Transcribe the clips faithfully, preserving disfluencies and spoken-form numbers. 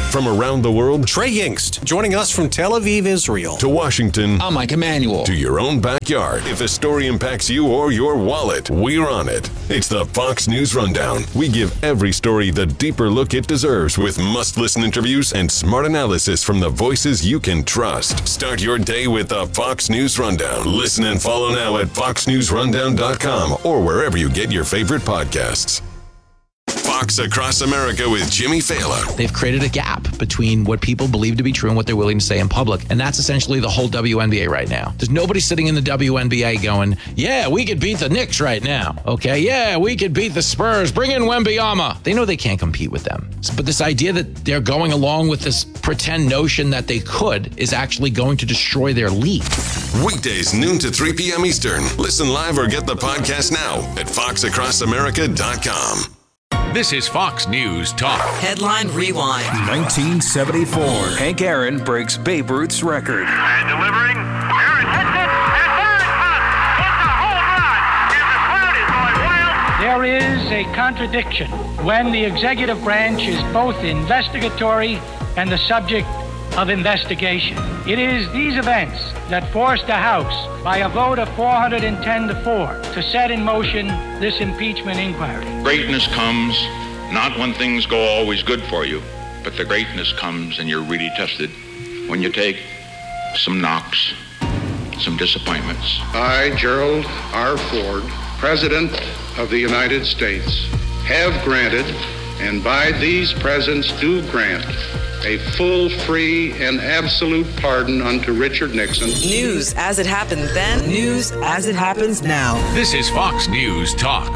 From around the world, Trey Yingst, joining us from Tel Aviv, Israel. To Washington, I'm Mike Emanuel. To your own backyard. If a story impacts you or your wallet, we're on it. It's the Fox News Rundown. We give every story the deeper look it deserves with must-listen interviews and smart analysis from the voices you can trust. Start your day with the Fox News Rundown. Listen and follow now at fox news rundown dot com or wherever you get your favorite podcasts. Fox Across America with Jimmy Fallon. They've created a gap between what people believe to be true and what they're willing to say in public. And that's essentially the whole W N B A right now. There's nobody sitting in the W N B A going, yeah, we could beat the Knicks right now. Okay, yeah, we could beat the Spurs. Bring in Wembanyama. They know they can't compete with them. But this idea that they're going along with this pretend notion that they could is actually going to destroy their league. Weekdays, noon to three p.m. Eastern. Listen live or get the podcast now at fox across america dot com. This is Fox News Talk. Headline Rewind. nineteen seventy-four. Hank Aaron breaks Babe Ruth's record. And delivering. Aaron hits it. And there it comes. It's a home run. And the crowd is going wild. There is a contradiction when the executive branch is both investigatory and the subject of investigation. It is these events that forced the House, by a vote of four hundred ten to four, to set in motion this impeachment inquiry. Greatness comes not when things go always good for you, but the greatness comes and you're really tested when you take some knocks, some disappointments. I, Gerald R. Ford, President of the United States, have granted, and by these presents do grant, a full, free, and absolute pardon unto Richard Nixon. News as it happened then, news as it happens now. This is Fox News Talk.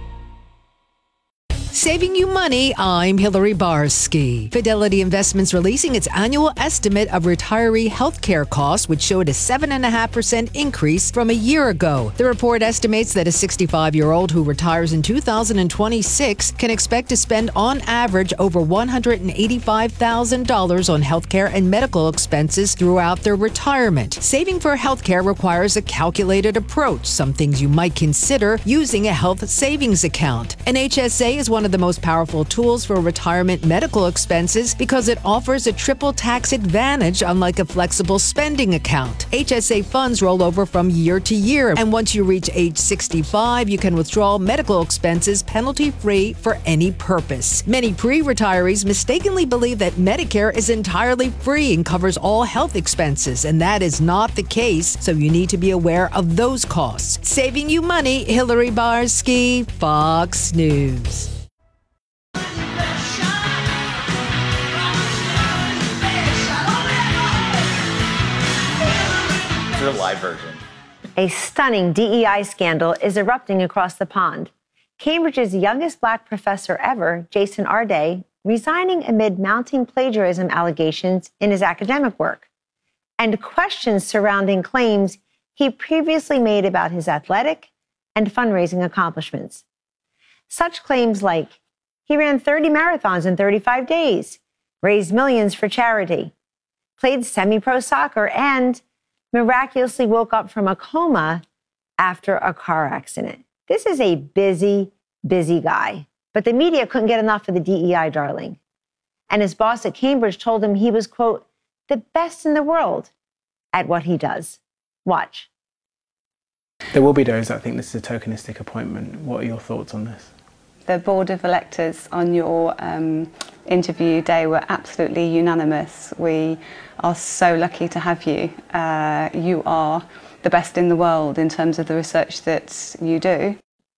Saving you money, I'm Hillary Barsky. Fidelity Investments releasing its annual estimate of retiree health care costs, which showed a seven point five percent increase from a year ago. The report estimates that a sixty-five-year-old who retires in two thousand twenty-six can expect to spend on average over one hundred eighty-five thousand dollars on health care and medical expenses throughout their retirement. Saving for health care requires a calculated approach, some things you might consider using a health savings account. An H S A is one of the most powerful tools for retirement medical expenses because it offers a triple tax advantage, unlike a flexible spending account. H S A funds roll over from year to year, and once you reach age sixty-five, you can withdraw medical expenses penalty-free for any purpose. Many pre-retirees mistakenly believe that Medicare is entirely free and covers all health expenses, and that is not the case, so you need to be aware of those costs. Saving you money, Hillary Barsky, Fox News. The live version. A stunning D E I scandal is erupting across the pond. Cambridge's youngest black professor ever, Jason Arday, resigning amid mounting plagiarism allegations in his academic work, and questions surrounding claims he previously made about his athletic and fundraising accomplishments. Such claims like, he ran thirty marathons in thirty-five days, raised millions for charity, played semi-pro soccer, and miraculously woke up from a coma after a car accident. This is a busy, busy guy. But the media couldn't get enough of the D E I darling. And his boss at Cambridge told him he was, quote, the best in the world at what he does. Watch. There will be those that think this is a tokenistic appointment. What are your thoughts on this? The board of electors on your um, interview day were absolutely unanimous. We are so lucky to have you. Uh, you are the best in the world in terms of the research that you do.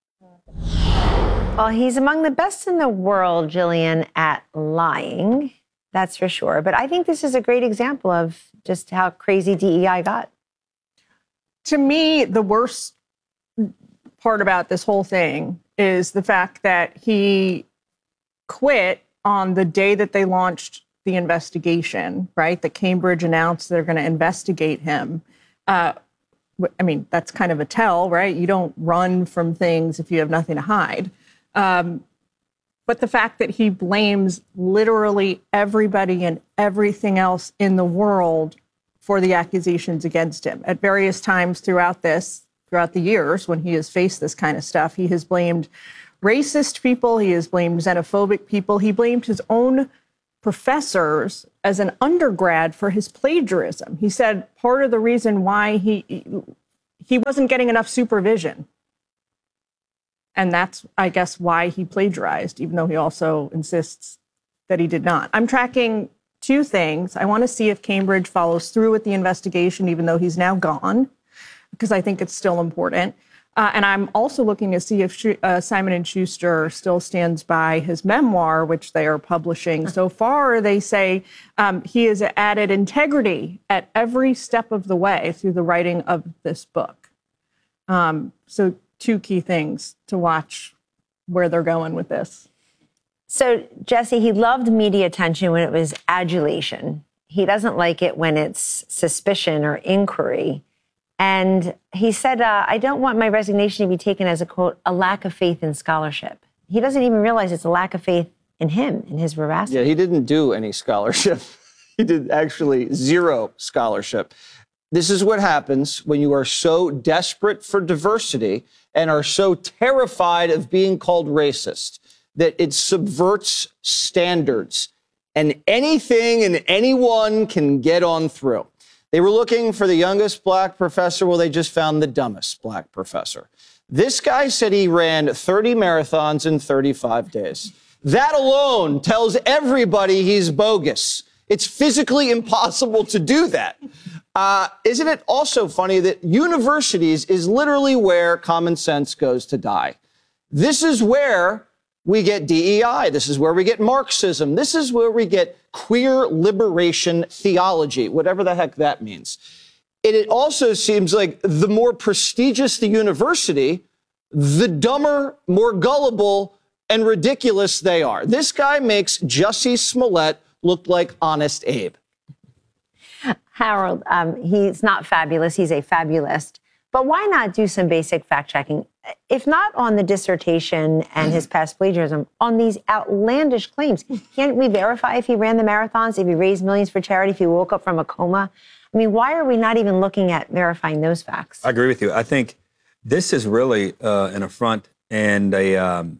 Well, he's among the best in the world, Jillian, at lying. That's for sure. But I think this is a great example of just how crazy D E I got. To me, the worst part about this whole thing is the fact that he quit on the day that they launched the investigation, right? That Cambridge announced they're going to investigate him. Uh, I mean, that's kind of a tell, right? You don't run from things if you have nothing to hide. Um, but the fact that he blames literally everybody and everything else in the world for the accusations against him. At various times throughout this, throughout the years when he has faced this kind of stuff, he has blamed racist people, he has blamed xenophobic people, he blamed his own professors as an undergrad for his plagiarism. He said part of the reason why he he wasn't getting enough supervision. And that's, I guess, why he plagiarized, even though he also insists that he did not. I'm tracking two things. I want to see if Cambridge follows through with the investigation, even though he's now gone, because I think it's still important. Uh, and I'm also looking to see if uh, Simon and Schuster still stands by his memoir, which they are publishing. So far, they say um, he has added integrity at every step of the way through the writing of this book. Um, so two key things to watch where they're going with this. So, Jesse, he loved media attention when it was adulation. He doesn't like it when it's suspicion or inquiry. And he said, uh, I don't want my resignation to be taken as a, quote, a lack of faith in scholarship. He doesn't even realize it's a lack of faith in him, in his veracity. Yeah, he didn't do any scholarship. He did actually zero scholarship. This is what happens when you are so desperate for diversity and are so terrified of being called racist that it subverts standards, and anything and anyone can get on through. They were looking for the youngest black professor. Well, they just found the dumbest black professor. This guy said he ran thirty marathons in thirty-five days. That alone tells everybody he's bogus. It's physically impossible to do that. Uh, isn't it also funny that universities is literally where common sense goes to die? This is where we get D E I. This is where we get Marxism. This is where we get queer liberation theology, whatever the heck that means. And it also seems like the more prestigious the university, the dumber, more gullible, and ridiculous they are. This guy makes Jussie Smollett look like Honest Abe. Harold, um, he's not fabulous. He's a fabulist. But why not do some basic fact-checking? If not on the dissertation and his past plagiarism, on these outlandish claims. Can't we verify if he ran the marathons, if he raised millions for charity, if he woke up from a coma? I mean, why are we not even looking at verifying those facts? I agree with you. I think this is really uh, an affront and a um,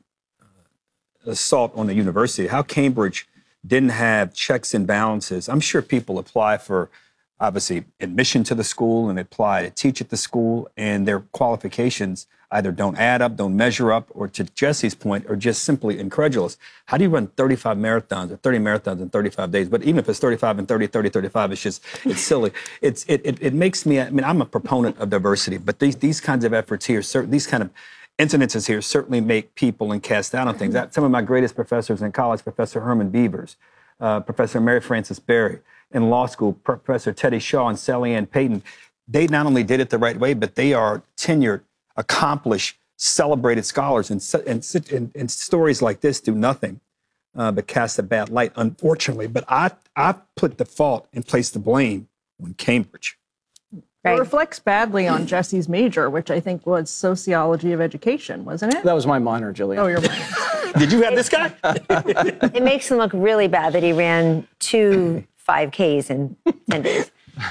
assault on the university. How Cambridge didn't have checks and balances. I'm sure people apply for, obviously, admission to the school and apply to teach at the school, and their qualifications either don't add up, don't measure up, or to Jesse's point, are just simply incredulous. How do you run thirty-five marathons or thirty marathons in thirty-five days? But even if it's thirty-five and thirty, thirty, thirty-five, it's just, it's silly. It's, it, it, it makes me, I mean, I'm a proponent of diversity, but these, these kinds of efforts here, certain, these kind of incidences here certainly make people and cast doubt on things. Some of my greatest professors in college, Professor Herman Beavers, uh, Professor Mary Frances Berry, in law school, Professor Teddy Shaw and Sally Ann Payton, they not only did it the right way, but they are tenured, accomplished, celebrated scholars. And, and, and, and stories like this do nothing uh, but cast a bad light, unfortunately. But I, I put the fault and place the blame on Cambridge. Right. It reflects badly on Jesse's major, which I think was sociology of education, wasn't it? That was my minor, Jillian. Oh, your minor. Did you have this guy? It makes him look really bad that he ran two five Ks in ten days.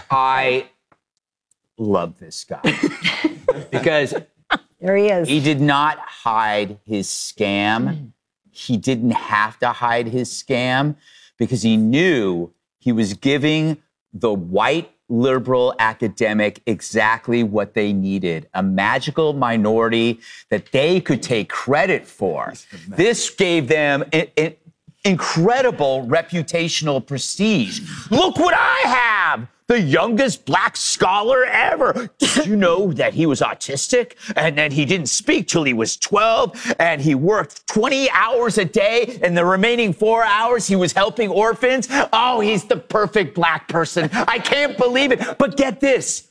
I love this guy because there he is. He did not hide his scam. He didn't have to hide his scam because he knew he was giving the white liberal academic exactly what they needed, a magical minority that they could take credit for. This gave them an, an incredible reputational prestige. Look what I have! The youngest black scholar ever. Did you know that he was autistic and that he didn't speak till he was twelve and he worked twenty hours a day and the remaining four hours he was helping orphans? Oh, he's the perfect black person. I can't believe it. But get this.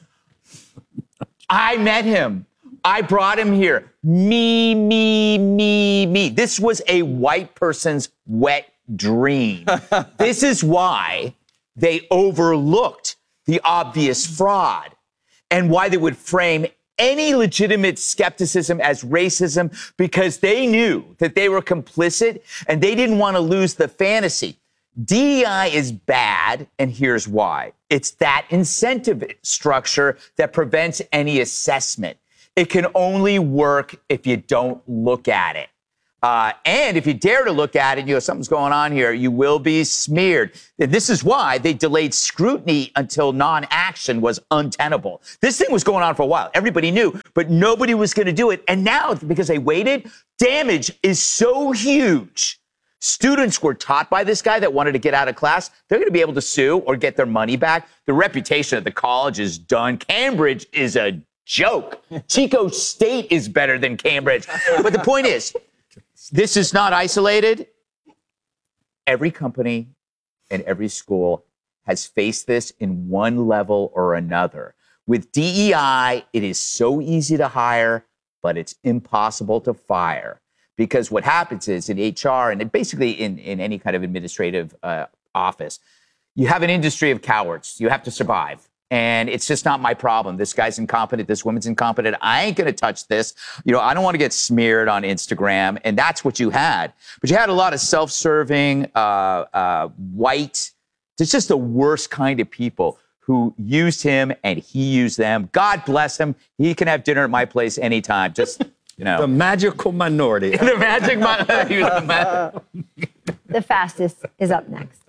I met him. I brought him here. Me, me, me, me. This was a white person's wet dream. This is why they overlooked the obvious fraud and why they would frame any legitimate skepticism as racism, because they knew that they were complicit and they didn't want to lose the fantasy. D E I is bad, and here's why. It's that incentive structure that prevents any assessment. It can only work if you don't look at it. Uh, and if you dare to look at it, you know, something's going on here, you will be smeared. And this is why they delayed scrutiny until non-action was untenable. This thing was going on for a while. Everybody knew, but nobody was going to do it. And now, because they waited, damage is so huge. Students were taught by this guy that wanted to get out of class. They're going to be able to sue or get their money back. The reputation of the college is done. Cambridge is a joke. Chico State is better than Cambridge. But the point is, this is not isolated. Every company and every school has faced this in one level or another. With D E I, it is so easy to hire, but it's impossible to fire. Because what happens is in H R and basically in, in any kind of administrative uh, office, you have an industry of cowards. You have to survive. And it's just not my problem. This guy's incompetent. This woman's incompetent. I ain't going to touch this. You know, I don't want to get smeared on Instagram. And that's what you had. But you had a lot of self-serving, uh, uh, white, it's just the worst kind of people who used him and he used them. God bless him. He can have dinner at my place anytime. Just, you know. The magical minority. The magic minority. The fastest is up next.